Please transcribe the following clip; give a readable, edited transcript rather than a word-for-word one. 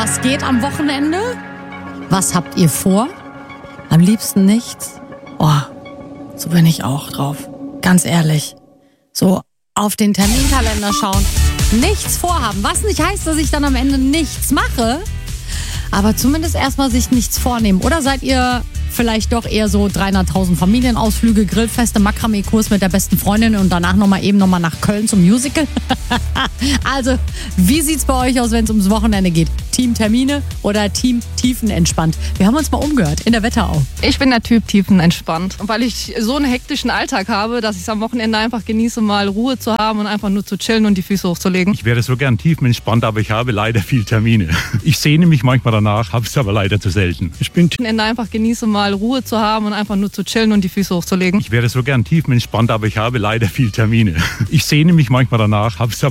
Was geht am Wochenende? Was habt ihr vor? Am liebsten nichts? Oh, so bin ich auch drauf. Ganz ehrlich. So auf den Terminkalender schauen. Nichts vorhaben. Was nicht heißt, dass ich dann am Ende nichts mache. Aber zumindest erstmal sich nichts vornehmen. Oder seid ihr vielleicht doch eher so 300.000 Familienausflüge, Grillfeste, Makramee-Kurs mit der besten Freundin und danach nochmal nach Köln zum Musical? Also, wie sieht's bei euch aus, wenn es ums Wochenende geht? Team Termine oder Team tiefenentspannt? Wir haben uns mal umgehört in der Wetterau. Ich bin der Typ tiefenentspannt. Und weil ich so einen hektischen Alltag habe, dass ich es am Wochenende einfach genieße, mal Ruhe zu haben und einfach nur zu chillen und die Füße hochzulegen. Ich wäre so gern tiefenentspannt, aber ich habe leider viel Termine. Ich sehne mich manchmal danach, habe es aber leider zu selten. Ich bin Wochenende einfach genieße, mal Ruhe zu haben und einfach nur zu chillen und die Füße hochzulegen. Ich wäre so gern tiefenentspannt, aber ich habe leider viel Termine. Ich sehne mich manchmal danach, habe es aber